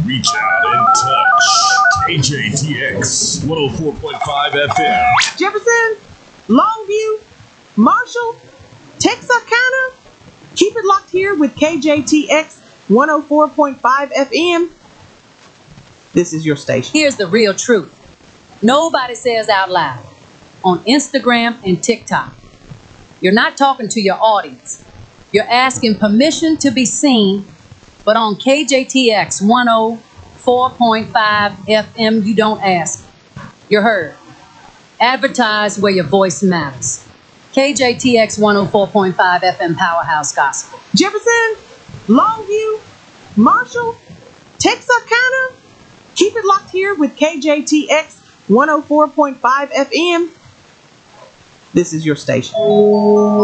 reach out and touch. KJTX 104.5 FM. Jefferson, Longview, Marshall, Texarkana. Keep it locked here with KJTX 104.5 FM. This is your station. Here's the real truth. Nobody says out loud on Instagram and TikTok. You're not talking to your audience. You're asking permission to be seen, but on KJTX 104.5 FM, you don't ask. You're heard. Advertise where your voice matters. KJTX 104.5 FM Powerhouse Gospel. Jefferson, Longview, Marshall, Texarkana. Keep it locked here with KJTX 104.5 FM. This is your station.